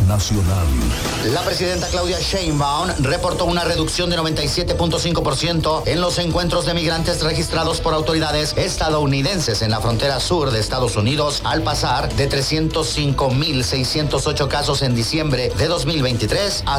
Internacional. La presidenta Claudia Sheinbaum reportó una reducción de 97.5% en los encuentros de migrantes registrados por autoridades estadounidenses en la frontera sur de Estados Unidos, al pasar de 305.608 casos en diciembre de 2023 a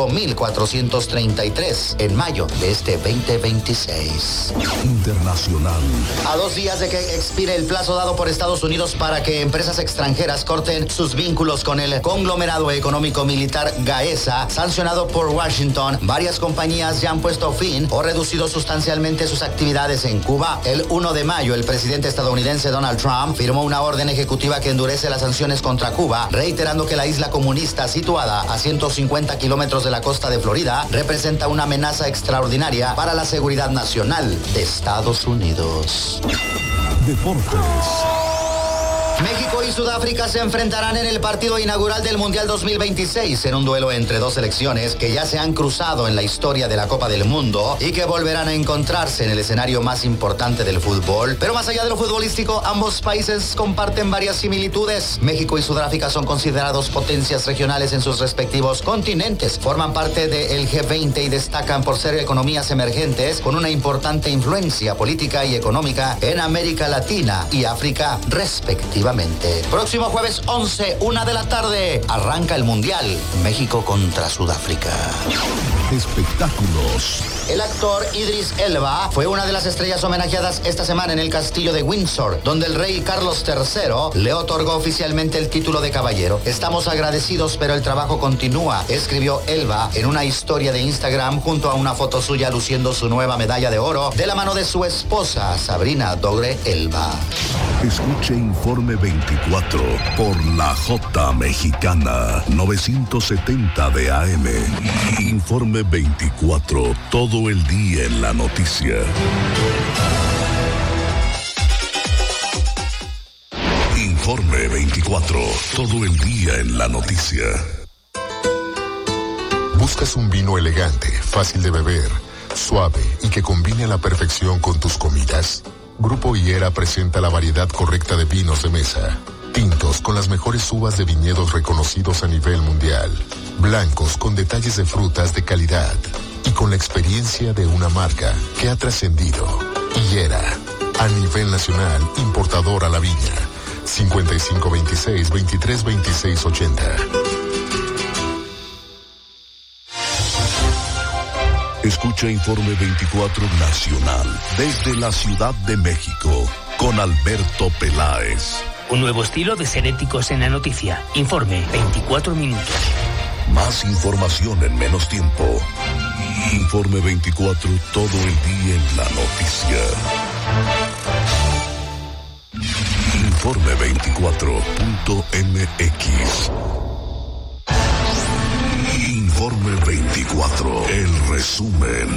5.433 en mayo de este 2026. Internacional. A 2 días de que expire el plazo dado por Estados Unidos para que empresas extranjeras corten sus vínculos con el conglomerado económico militar Gaesa, sancionado por Washington, varias compañías ya han puesto fin o reducido sustancialmente sus actividades en Cuba. El 1 de mayo, el presidente estadounidense Donald Trump firmó una orden ejecutiva que endurece las sanciones contra Cuba, reiterando que la isla comunista, situada a 150 kilómetros de la costa de Florida, representa una amenaza extraordinaria para la seguridad nacional de Estados Unidos. Deportes. México y Sudáfrica se enfrentarán en el partido inaugural del Mundial 2026 en un duelo entre dos selecciones que ya se han cruzado en la historia de la Copa del Mundo y que volverán a encontrarse en el escenario más importante del fútbol. Pero más allá de lo futbolístico, ambos países comparten varias similitudes. México y Sudáfrica son considerados potencias regionales en sus respectivos continentes. Forman parte del G20 y destacan por ser economías emergentes con una importante influencia política y económica en América Latina y África, respectivamente. Próximo jueves 11, 1 de la tarde, arranca el Mundial. México contra Sudáfrica. Espectáculos. El actor Idris Elba fue una de las estrellas homenajeadas esta semana en el castillo de Windsor, donde el rey Carlos III le otorgó oficialmente el título de caballero. Estamos agradecidos, pero el trabajo continúa, escribió Elba en una historia de Instagram junto a una foto suya luciendo su nueva medalla de oro de la mano de su esposa, Sabrina Dogre Elba. Escuche Informe 24 por la J Mexicana 970 de AM. Informe 24, todo el día en la noticia. Informe 24, todo el día en la noticia. ¿Buscas un vino elegante, fácil de beber, suave y que combine a la perfección con tus comidas? Grupo Higuera presenta la variedad correcta de vinos de mesa. Tintos con las mejores uvas de viñedos reconocidos a nivel mundial. Blancos con detalles de frutas de calidad. Y con la experiencia de una marca que ha trascendido. Higuera, a nivel nacional, importador a la viña. 5526-232680. Escucha Informe 24 Nacional desde la Ciudad de México con Alberto Peláez. Un nuevo estilo de ser éticos en la noticia. Informe 24 minutos. Más información en menos tiempo. Informe 24, todo el día en la noticia. Informe 24.mx. Informe 24, el resumen.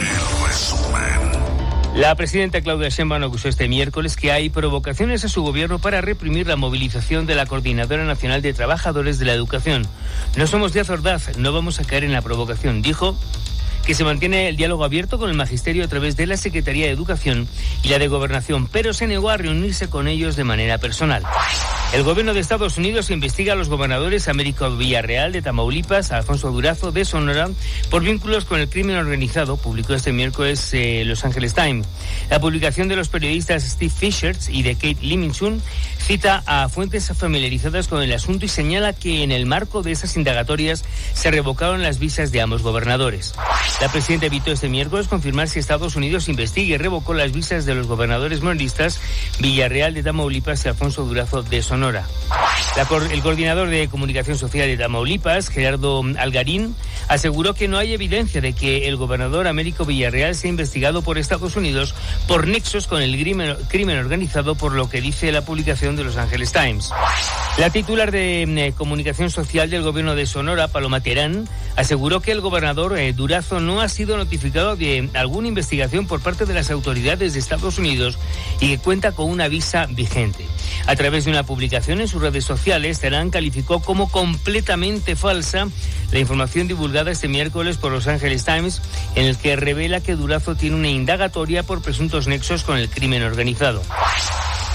La presidenta Claudia Sheinbaum acusó este miércoles que hay provocaciones a su gobierno para reprimir la movilización de la Coordinadora Nacional de Trabajadores de la Educación. No somos Díaz Ordaz, no vamos a caer en la provocación, dijo que se mantiene el diálogo abierto con el Magisterio a través de la Secretaría de Educación y la de Gobernación, pero se negó a reunirse con ellos de manera personal. El gobierno de Estados Unidos investiga a los gobernadores Américo Villarreal de Tamaulipas, Alfonso Durazo de Sonora, por vínculos con el crimen organizado, publicó este miércoles Los Angeles Times. La publicación de los periodistas Steve Fisher y de Kate Liminchun cita a fuentes familiarizadas con el asunto y señala que en el marco de esas indagatorias se revocaron las visas de ambos gobernadores. La presidenta evitó este miércoles confirmar si Estados Unidos investiga y revocó las visas de los gobernadores morenistas Villarreal de Tamaulipas y Alfonso Durazo de Sonora. El coordinador de comunicación social de Tamaulipas, Gerardo Algarín, aseguró que no hay evidencia de que el gobernador Américo Villarreal sea investigado por Estados Unidos por nexos con el crimen organizado, por lo que dice la publicación de Los Angeles Times. La titular de comunicación social del gobierno de Sonora, Paloma Terán, aseguró que el gobernador Durazo no ha sido notificado de alguna investigación por parte de las autoridades de Estados Unidos y que cuenta con una visa vigente. A través de una publicación en sus redes sociales, Terán calificó como completamente falsa la información divulgada este miércoles por Los Angeles Times, en el que revela que Durazo tiene una indagatoria por presuntos nexos con el crimen organizado.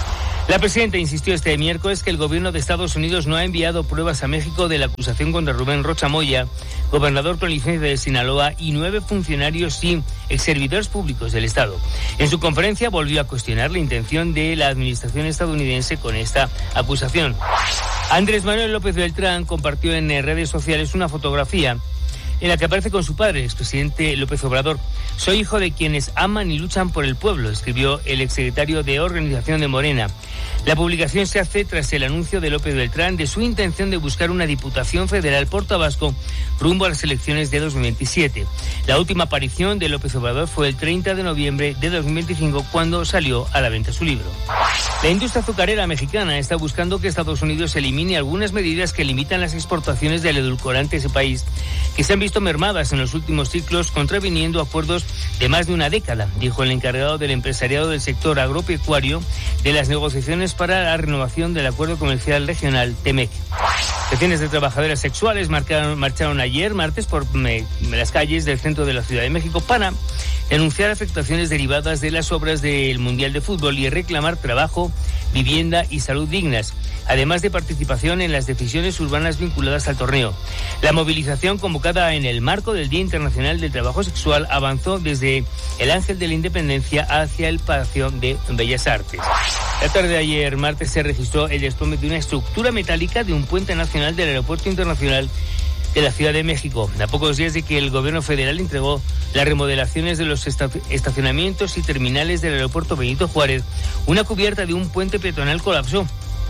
La presidenta insistió este miércoles que el gobierno de Estados Unidos no ha enviado pruebas a México de la acusación contra Rubén Rocha Moya, gobernador con licencia de Sinaloa, y 9 funcionarios y exservidores públicos del Estado. En su conferencia volvió a cuestionar la intención de la administración estadounidense con esta acusación. Andrés Manuel López Beltrán compartió en redes sociales una fotografía en la que aparece con su padre, expresidente López Obrador. Soy hijo de quienes aman y luchan por el pueblo, escribió el exsecretario de Organización de Morena. La publicación se hace tras el anuncio de López Beltrán de su intención de buscar una diputación federal por Tabasco rumbo a las elecciones de 2027. La última aparición de López Obrador fue el 30 de noviembre de 2025, cuando salió a la venta su libro. La industria azucarera mexicana está buscando que Estados Unidos elimine algunas medidas que limitan las exportaciones del edulcorante a ese país, que se han visto mermadas en los últimos ciclos, contraviniendo acuerdos de más de una década, dijo el encargado del empresariado del sector agropecuario de las negociaciones para la renovación del acuerdo comercial regional TEMEC. Decenas de trabajadoras sexuales marcharon ayer, martes, por las calles del centro de la Ciudad de México para denunciar afectaciones derivadas de las obras del Mundial de Fútbol y reclamar trabajo, vivienda y salud dignas, además de participación en las decisiones urbanas vinculadas al torneo. La movilización, convocada en el marco del Día Internacional del Trabajo Sexual, avanzó desde el Ángel de la Independencia hacia el Palacio de Bellas Artes. La tarde de ayer, martes, se registró el desplome de una estructura metálica de un puente nacional del Aeropuerto Internacional de la Ciudad de México, a pocos días de que el gobierno federal entregó las remodelaciones de los estacionamientos y terminales del aeropuerto Benito Juárez. Una cubierta de un puente peatonal colapsó.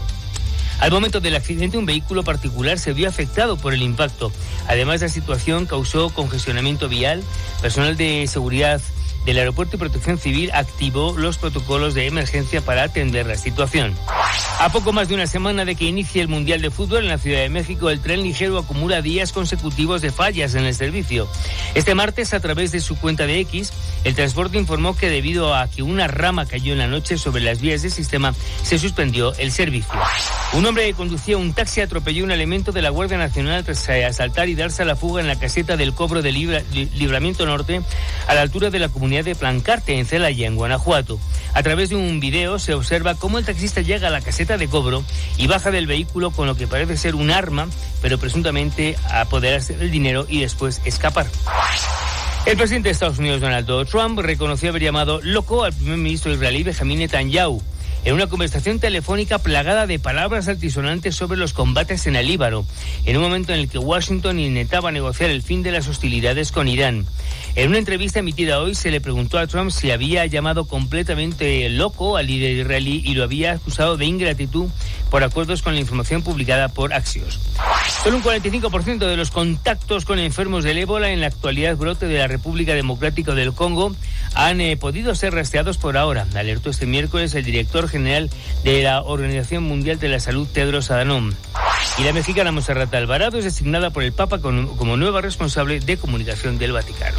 Al momento del accidente, un vehículo particular se vio afectado por el impacto. Además, la situación causó congestionamiento vial. Personal de seguridad del Aeropuerto y Protección Civil activó los protocolos de emergencia para atender la situación. A poco más de una semana de que inicie el Mundial de Fútbol en la Ciudad de México, el tren ligero acumula días consecutivos de fallas en el servicio. Este martes, a través de su cuenta de X, el transporte informó que debido a que una rama cayó en la noche sobre las vías del sistema, se suspendió el servicio. Un hombre que conducía un taxi atropelló un elemento de la Guardia Nacional tras asaltar y darse a la fuga en la caseta del cobro de Libramiento Norte, a la altura de la comunidad de Plancarte, en Celaya, en Guanajuato. A través de un video se observa cómo el taxista llega a la caseta de cobro y baja del vehículo con lo que parece ser un arma, pero presuntamente a apoderarse del dinero y después escapar. El presidente de Estados Unidos, Donald Trump, reconoció haber llamado loco al primer ministro israelí Benjamín Netanyahu en una conversación telefónica plagada de palabras altisonantes sobre los combates en el Líbano, en un momento en el que Washington intentaba negociar el fin de las hostilidades con Irán. En una entrevista emitida hoy se le preguntó a Trump si había llamado completamente loco al líder israelí y lo había acusado de ingratitud por acuerdos con la información publicada por Axios. Solo un 45% de los contactos con enfermos del ébola en la actualidad brote de la República Democrática del Congo han podido ser rastreados por ahora, alertó este miércoles el director general de la Organización Mundial de la Salud, Tedros Adhanom. Y la mexicana Montserrat Alvarado es designada por el Papa como nueva responsable de comunicación del Vaticano.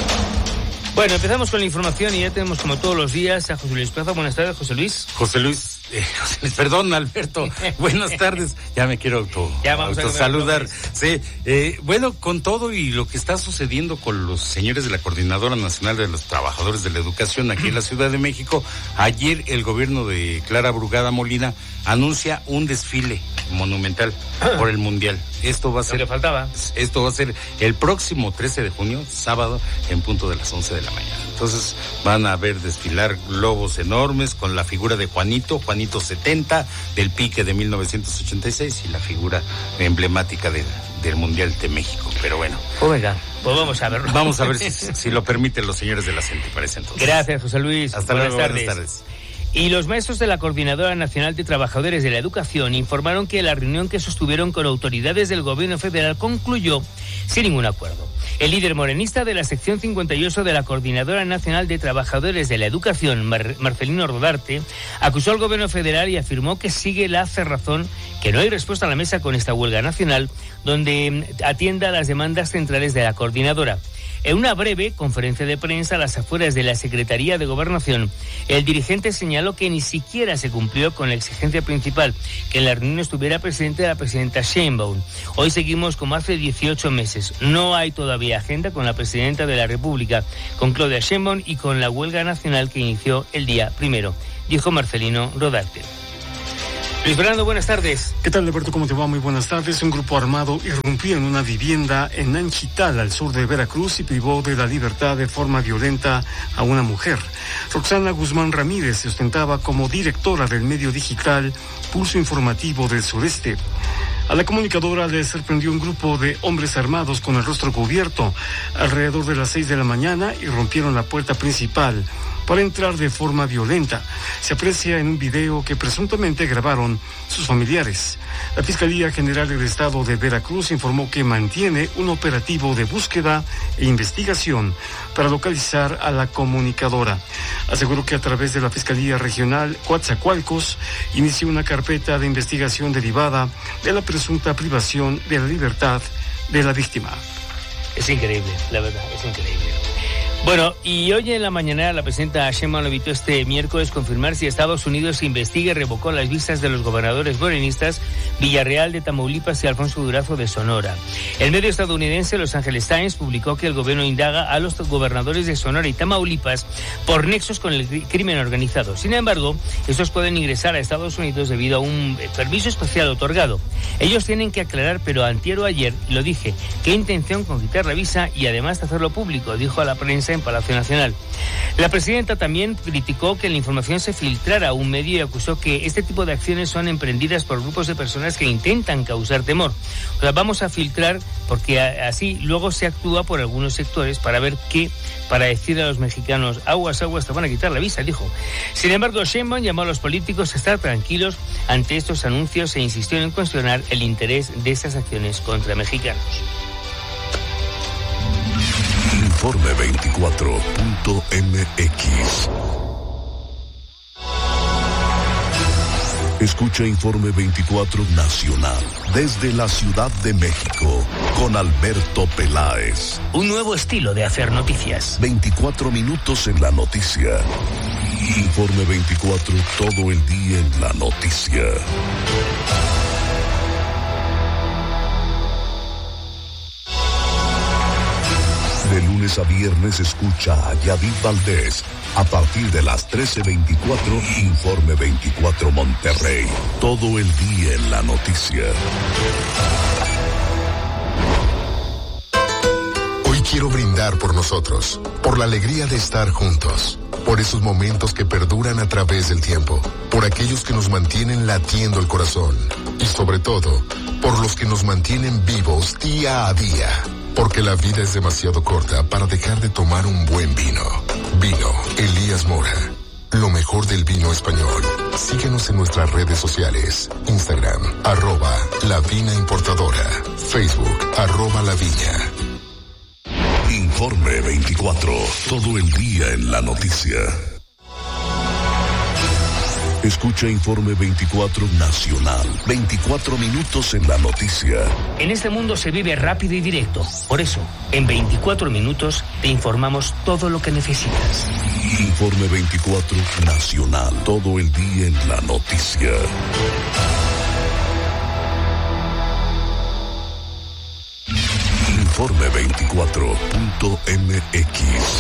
Bueno, empezamos con la información y ya tenemos, como todos los días, a José Luis Plaza. Buenas tardes, José Luis. José Luis, perdón, Alberto. Buenas tardes. Ya me quiero autosaludar. Sí, bueno, con todo y lo que está sucediendo con los señores de la Coordinadora Nacional de los Trabajadores de la Educación aquí en la Ciudad de México, ayer el gobierno de Clara Brugada Molina anuncia un desfile monumental por el Mundial. Esto va a ser, esto va a ser el próximo 13 de junio, sábado, en punto de las 11 de la mañana. Entonces van a ver desfilar globos enormes con la figura de Juanito 70, del pique de 1986 y la figura emblemática del Mundial de México. Pero bueno. Oiga, pues vamos a verlo. Vamos a ver si lo permiten los señores de la CENTE para ese entonces. Gracias, José Luis. Hasta luego, buenas tardes. Y los maestros de la Coordinadora Nacional de Trabajadores de la Educación informaron que la reunión que sostuvieron con autoridades del gobierno federal concluyó sin ningún acuerdo. El líder morenista de la sección 58 de la Coordinadora Nacional de Trabajadores de la Educación, Marcelino Rodarte, acusó al gobierno federal y afirmó que sigue la cerrazón, que no hay respuesta a la mesa con esta huelga nacional, donde atienda las demandas centrales de la coordinadora. En una breve conferencia de prensa a las afueras de la Secretaría de Gobernación, el dirigente señaló que ni siquiera se cumplió con la exigencia principal, que en la reunión estuviera presente la presidenta Sheinbaum. Hoy seguimos como hace 18 meses. No hay todavía agenda con la presidenta de la República, con Claudia Sheinbaum y con la huelga nacional que inició el día 1, dijo Marcelino Rodarte. Luis Fernando, buenas tardes. ¿Qué tal, Alberto? ¿Cómo te va? Muy buenas tardes. Un grupo armado irrumpió en una vivienda en Nanchital, al sur de Veracruz, y privó de la libertad de forma violenta a una mujer. Roxana Guzmán Ramírez se ostentaba como directora del medio digital Pulso Informativo del Sureste. A la comunicadora le sorprendió un grupo de hombres armados con el rostro cubierto. Alrededor de las 6 de la mañana irrumpieron la puerta principal para entrar de forma violenta. Se aprecia en un video que presuntamente grabaron sus familiares. La Fiscalía General del Estado de Veracruz informó que mantiene un operativo de búsqueda e investigación para localizar a la comunicadora. Aseguró que a través de la Fiscalía Regional Coatzacoalcos inició una carpeta de investigación derivada de la presunta privación de la libertad de la víctima. Es increíble, la verdad, es increíble. Bueno, y hoy en la mañana la presidenta Sheinbaum evitó este miércoles confirmar si Estados Unidos investiga y revocó las visas de los gobernadores morenistas Villarreal de Tamaulipas y Alfonso Durazo de Sonora. El medio estadounidense Los Angeles Times publicó que el gobierno indaga a los gobernadores de Sonora y Tamaulipas por nexos con el crimen organizado. Sin embargo, estos pueden ingresar a Estados Unidos debido a un permiso especial otorgado. Ellos tienen que aclarar, pero antier o ayer, lo dije, qué intención con quitar la visa y además de hacerlo público, dijo a la prensa en Palacio Nacional. La presidenta también criticó que la información se filtrara a un medio y acusó que este tipo de acciones son emprendidas por grupos de personas que intentan causar temor. O sea, vamos a filtrar porque así luego se actúa por algunos sectores para ver qué, para decir a los mexicanos, aguas, te van a quitar la visa, dijo. Sin embargo, Sheinbaum llamó a los políticos a estar tranquilos ante estos anuncios e insistió en cuestionar el interés de estas acciones contra mexicanos. Informe 24.mx. Escucha Informe 24 Nacional desde la Ciudad de México con Alberto Peláez. Un nuevo estilo de hacer noticias. 24 minutos en la noticia. Informe 24, todo el día en la noticia. De lunes a viernes escucha a Yadid Valdés a partir de las 13:24, Informe 24 Monterrey. Todo el día en la noticia. Hoy quiero brindar por nosotros, por la alegría de estar juntos, por esos momentos que perduran a través del tiempo, por aquellos que nos mantienen latiendo el corazón y sobre todo, por los que nos mantienen vivos día a día. Porque la vida es demasiado corta para dejar de tomar un buen vino. Vino Elías Mora. Lo mejor del vino español. Síguenos en nuestras redes sociales. Instagram, @lavinaimportadora. Facebook, @laviña. Informe 24. Todo el día en la noticia. Escucha Informe 24 Nacional. 24 minutos en la noticia. En este mundo se vive rápido y directo. Por eso, en 24 minutos te informamos todo lo que necesitas. Informe 24 Nacional. Todo el día en la noticia. Informe 24.mx.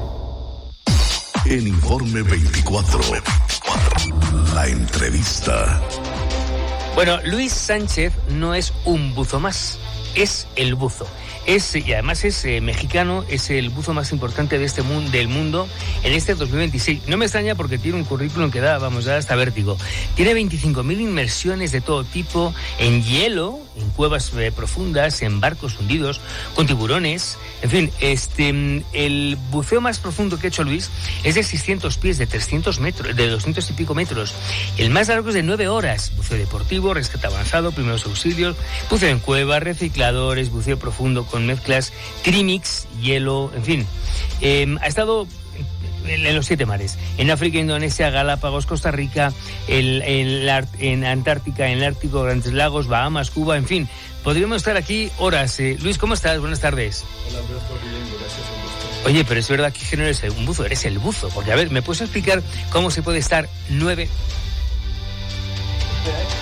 El Informe 24. La entrevista. Bueno, Luis Sánchez no es un buzo más, es el buzo. Y además es mexicano, es el buzo más importante de del mundo en este 2026. No me extraña porque tiene un currículum que da hasta vértigo. Tiene 25.000 inmersiones de todo tipo, en hielo, en cuevas profundas, en barcos hundidos, con tiburones. En fin, el buceo más profundo que ha hecho Luis es de 600 pies, de 300 metros, de 200 y pico metros. El más largo es de 9 horas. Buceo deportivo, rescate avanzado, primeros auxilios, buceo en cuevas, recicladores, buceo profundo con mezclas, trimix, hielo, en fin. Ha estado en los 7 mares, en África, Indonesia, Galápagos, Costa Rica, en Antártica, en el Ártico, Grandes Lagos, Bahamas, Cuba, en fin. Podríamos estar aquí horas. Luis, ¿cómo estás? Buenas tardes. Hola, Alberto, bien, gracias, un gusto. Oye, pero es verdad que no eres un buzo, eres el buzo. Porque, a ver, ¿me puedes explicar cómo se puede estar 9...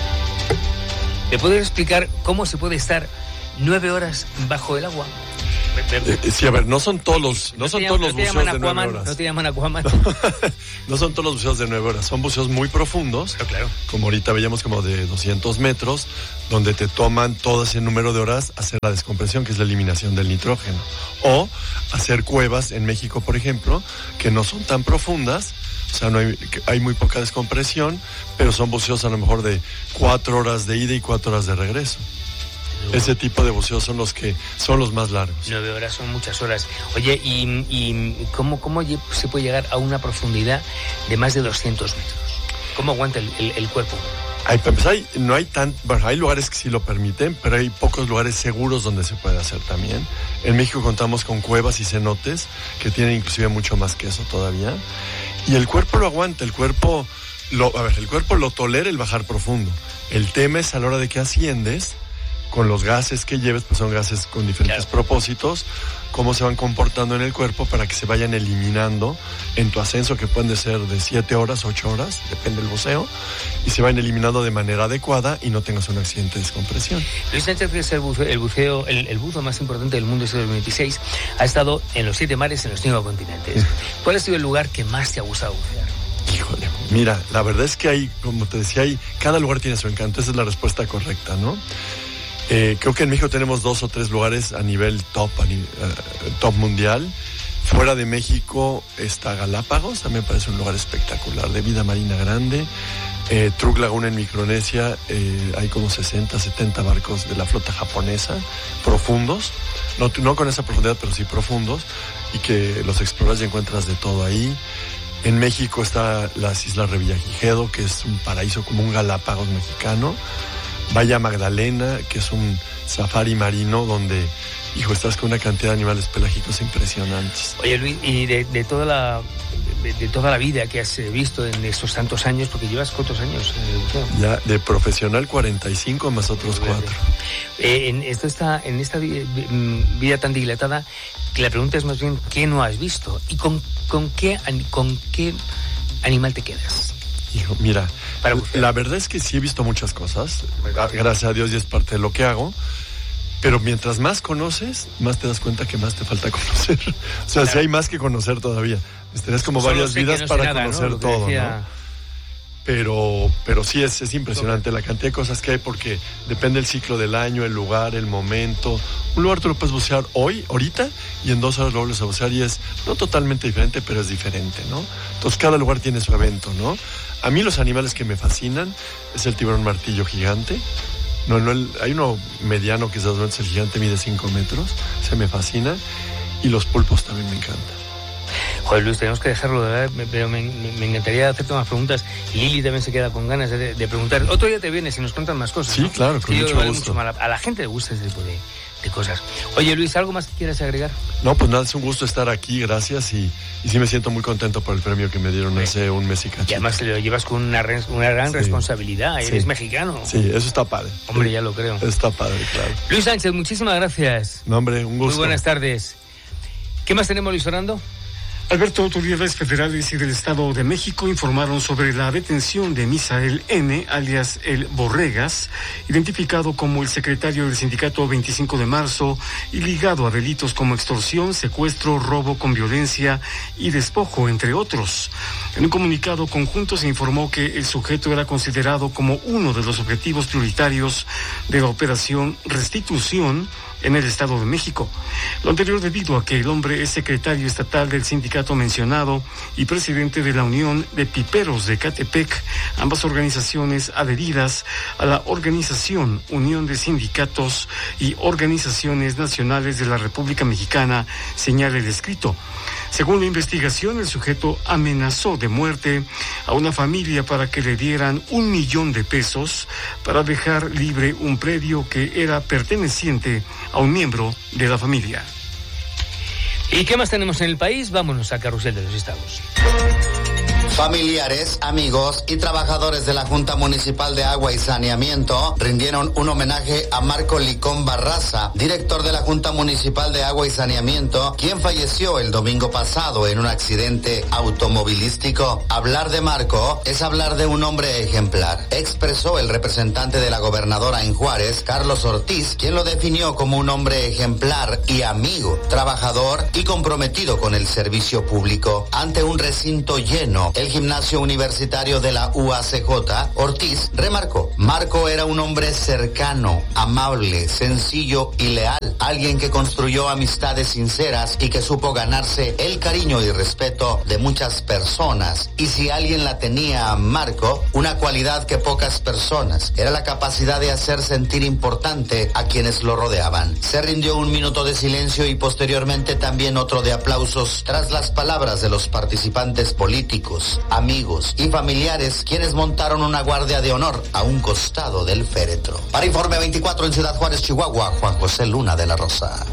¿Me puedes explicar cómo se puede estar 9 horas bajo el agua? Sí, a ver, no son todos los buceos de 9 horas. No te llaman Aquaman. No son todos los buceos de 9 horas, son buceos muy profundos, claro. Como ahorita veíamos, como de 200 metros, donde te toman todo ese número de horas hacer la descompresión, que es la eliminación del nitrógeno. O hacer cuevas en México, por ejemplo, que no son tan profundas, o sea, hay muy poca descompresión, pero son buceos a lo mejor de 4 horas de ida y 4 horas de regreso. Ese tipo de buceos son los que son los más largos. 9 horas son muchas horas. Oye, ¿y cómo se puede llegar a una profundidad de más de 200 metros? ¿Cómo aguanta el cuerpo? Hay lugares que sí lo permiten, pero hay pocos lugares seguros donde se puede hacer también. En México contamos con cuevas y cenotes que tienen inclusive mucho más que eso todavía. Y el cuerpo lo aguanta, el cuerpo lo tolera el bajar profundo. El tema es a la hora de que asciendes, con los gases que lleves, pues son gases con diferentes propósitos, cómo se van comportando en el cuerpo para que se vayan eliminando en tu ascenso, que pueden ser de 7 horas, 8 horas, depende del buceo, y se van eliminando de manera adecuada y no tengas un accidente de descompresión. Luis Sánchez, que es el buzo más importante del mundo este 2026, ha estado en los 7 mares, en los 5 continentes. ¿Cuál ha sido el lugar que más te ha gustado bucear? Híjole, mira, la verdad es que como te decía, cada lugar tiene su encanto, esa es la respuesta correcta, ¿no? Creo que en México tenemos 2 o 3 lugares a nivel top mundial. Fuera de México está Galápagos, también parece un lugar espectacular, de vida marina grande. Truk Lagoon en Micronesia, hay como 60, 70 barcos de la flota japonesa, profundos, no con esa profundidad, pero sí profundos, y que los exploras y encuentras de todo ahí. En México está las Islas Revillagigedo, que es un paraíso como un Galápagos mexicano. Bahía Magdalena, que es un safari marino donde, estás con una cantidad de animales pelágicos impresionantes. Oye, Luis, y de toda la vida que has visto en estos tantos años, porque llevas ¿cuántos años en el buceo? Ya, de profesional 45 más otros 4. En esta vida tan dilatada, que la pregunta es más bien, ¿qué no has visto? ¿Y con qué animal te quedas? Hijo, mira, la verdad es que sí he visto muchas cosas, gracias a Dios, y es parte de lo que hago, pero mientras más conoces, más te das cuenta que más te falta conocer. O sea, sí hay más que conocer todavía. Tienes como varias vidas para conocer todo, ¿no? Pero sí es impresionante la cantidad de cosas que hay, porque depende del ciclo del año, el lugar, el momento. Un lugar tú lo puedes bucear ahorita, y en 2 horas lo vuelves a bucear, y es no totalmente diferente, pero es diferente, ¿no? Entonces cada lugar tiene su evento, ¿no? A mí los animales que me fascinan es el tiburón martillo gigante. Hay uno mediano que es 2 metros, el gigante mide 5 metros, se me fascina, y los pulpos también me encantan. Joder, Luis, tenemos que dejarlo, de verdad, pero me encantaría hacerte más preguntas. Lili también se queda con ganas de preguntar. Otro día te vienes y nos cuentas más cosas, Sí, ¿no? claro, con mucho gusto. A la gente le gusta ese tipo de cosas. Oye, Luis, ¿algo más que quieras agregar? No, pues nada, es un gusto estar aquí, gracias, y sí me siento muy contento por el premio que me dieron hace un mes y cacho. Y además lo llevas con una gran responsabilidad, eres mexicano. Sí, eso está padre. Hombre, ya lo creo. Está padre, claro. Luis Sánchez, muchísimas gracias. No, hombre, un gusto. Muy buenas tardes. ¿Qué más tenemos, Luis Fernando? Alberto, autoridades federales y del Estado de México informaron sobre la detención de Misael N., alias El Borregas, identificado como el secretario del sindicato 25 de marzo y ligado a delitos como extorsión, secuestro, robo con violencia y despojo, entre otros. En un comunicado conjunto se informó que el sujeto era considerado como uno de los objetivos prioritarios de la operación Restitución en el Estado de México. Lo anterior debido a que el hombre es secretario estatal del sindicato mencionado y presidente de la Unión de Piperos de Catepec, ambas organizaciones adheridas a la organización Unión de Sindicatos y Organizaciones Nacionales de la República Mexicana, señala el escrito. Según la investigación, el sujeto amenazó de muerte a una familia para que le dieran $1,000,000 para dejar libre un predio que era perteneciente a un miembro de la familia. ¿Y qué más tenemos en el país? Vámonos a Carrusel de los Estados. Familiares, amigos y trabajadores de la Junta Municipal de Agua y Saneamiento rindieron un homenaje a Marco Licón Barraza, director de la Junta Municipal de Agua y Saneamiento, quien falleció el domingo pasado en un accidente automovilístico. Hablar de Marco es hablar de un hombre ejemplar, expresó el representante de la gobernadora en Juárez, Carlos Ortiz, quien lo definió como un hombre ejemplar y amigo, trabajador y comprometido con el servicio público. Ante un recinto lleno, el gimnasio universitario de la UACJ, Ortiz remarcó: Marco era un hombre cercano, amable, sencillo y leal, alguien que construyó amistades sinceras y que supo ganarse el cariño y respeto de muchas personas. Y si alguien la tenía, Marco, una cualidad que pocas personas, era la capacidad de hacer sentir importante a quienes lo rodeaban. Se rindió un minuto de silencio y posteriormente también otro de aplausos tras las palabras de los participantes políticos, amigos y familiares, quienes montaron una guardia de honor a un costado del féretro. Para Informe 24 en Ciudad Juárez, Chihuahua, Juan José Luna de la Rosa.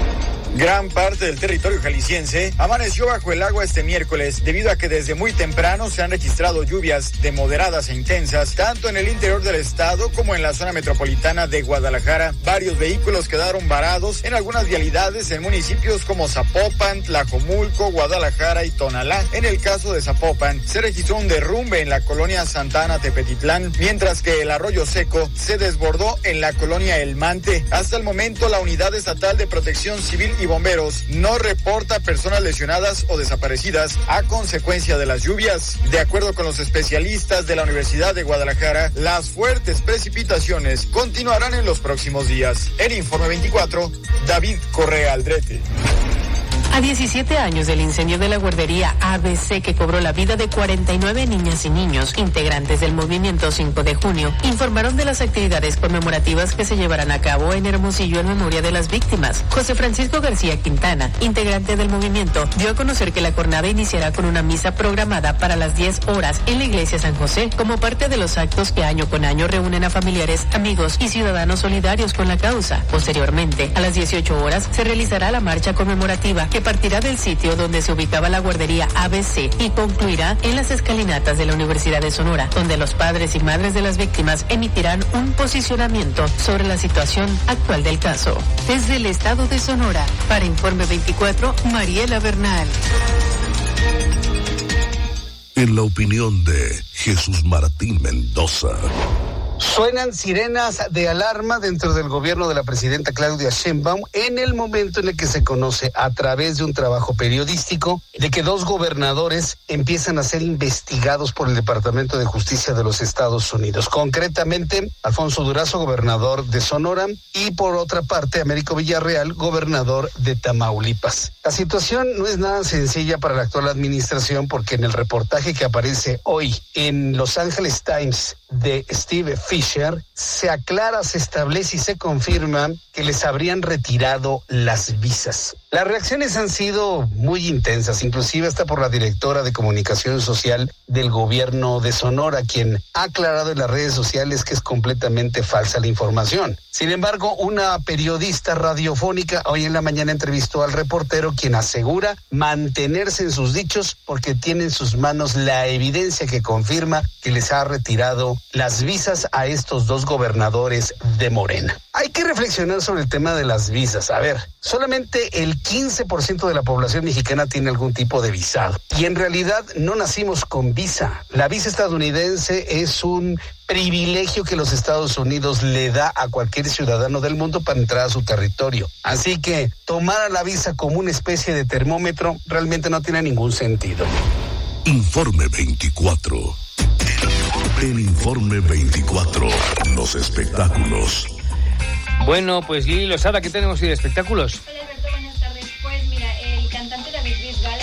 Gran parte del territorio jalisciense amaneció bajo el agua este miércoles debido a que desde muy temprano se han registrado lluvias de moderadas e intensas tanto en el interior del estado como en la zona metropolitana de Guadalajara. Varios vehículos quedaron varados en algunas vialidades en municipios como Zapopan, Tlajomulco, Guadalajara y Tonalá. En el caso de Zapopan se registró un derrumbe en la colonia Santa Ana Tepetitlán, mientras que el arroyo seco se desbordó en la colonia El Mante. Hasta el momento la Unidad Estatal de Protección Civil y Bomberos no reporta personas lesionadas o desaparecidas a consecuencia de las lluvias. De acuerdo con los especialistas de la Universidad de Guadalajara, las fuertes precipitaciones continuarán en los próximos días. El Informe 24, David Correa Aldrete. A 17 años del incendio de la guardería ABC que cobró la vida de 49 niñas y niños, integrantes del movimiento 5 de junio, informaron de las actividades conmemorativas que se llevarán a cabo en Hermosillo en memoria de las víctimas. José Francisco García Quintana, integrante del movimiento, dio a conocer que la jornada iniciará con una misa programada para las 10 horas en la iglesia San José, como parte de los actos que año con año reúnen a familiares, amigos y ciudadanos solidarios con la causa. Posteriormente, a las 18 horas, se realizará la marcha conmemorativa que partirá del sitio donde se ubicaba la guardería ABC y concluirá en las escalinatas de la Universidad de Sonora, donde los padres y madres de las víctimas emitirán un posicionamiento sobre la situación actual del caso. Desde el estado de Sonora, para Informe 24, Mariela Bernal. En la opinión de Jesús Martín Mendoza. Suenan sirenas de alarma dentro del gobierno de la presidenta Claudia Sheinbaum en el momento en el que se conoce a través de un trabajo periodístico de que 2 gobernadores empiezan a ser investigados por el Departamento de Justicia de los Estados Unidos. Concretamente, Alfonso Durazo, gobernador de Sonora, y por otra parte, Américo Villarreal, gobernador de Tamaulipas. La situación no es nada sencilla para la actual administración porque en el reportaje que aparece hoy en Los Angeles Times de Steve Fisher, se aclara, se establece y se confirma que les habrían retirado las visas. Las reacciones han sido muy intensas, inclusive hasta por la directora de comunicación social del gobierno de Sonora, quien ha aclarado en las redes sociales que es completamente falsa la información. Sin embargo, una periodista radiofónica hoy en la mañana entrevistó al reportero, quien asegura mantenerse en sus dichos porque tiene en sus manos la evidencia que confirma que les ha retirado las visas a estos 2 gobernadores de Morena. Hay que reflexionar sobre el tema de las visas. A ver, solamente el 15% de la población mexicana tiene algún tipo de visado. Y en realidad no nacimos con visa. La visa estadounidense es un privilegio que los Estados Unidos le da a cualquier ciudadano del mundo para entrar a su territorio. Así que tomar a la visa como una especie de termómetro realmente no tiene ningún sentido. Informe 24. El Informe 24. Los espectáculos. Bueno, pues Lili Losada, ¿qué tenemos hoy de espectáculos? Hola Alberto, buenas tardes. Pues mira, el cantante David Bisbal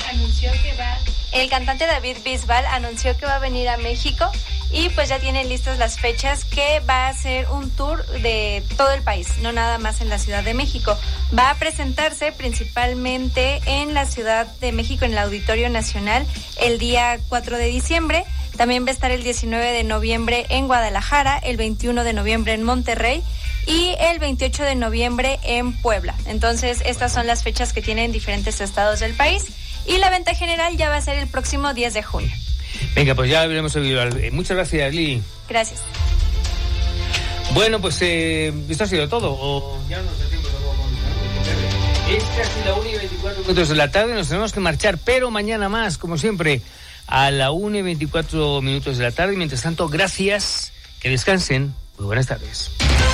anunció que va a venir a México y pues ya tienen listas las fechas, que va a hacer un tour de todo el país, no nada más en la Ciudad de México. Va a presentarse principalmente en la Ciudad de México, en el Auditorio Nacional, el día 4 de diciembre. También va a estar el 19 de noviembre en Guadalajara, el 21 de noviembre en Monterrey y el 28 de noviembre en Puebla. Entonces, estas son las fechas que tienen diferentes estados del país y la venta general ya va a ser el próximo 10 de junio. Venga, pues ya veremos el video. Muchas gracias, Lili. Gracias. Bueno, pues esto ha sido todo. O ya no sé tiempo de Es casi la 1:24 de la tarde. Nos tenemos que marchar, pero mañana más, como siempre, a la 1:24 de la tarde. Y mientras tanto, gracias. Que descansen. Muy buenas tardes.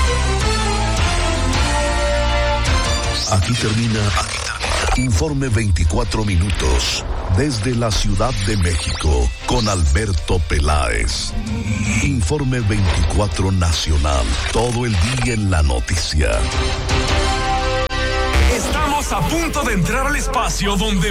Aquí termina Informe 24 minutos desde la Ciudad de México con Alberto Peláez. Informe 24 Nacional, todo el día en la noticia. Estamos a punto de entrar al espacio donde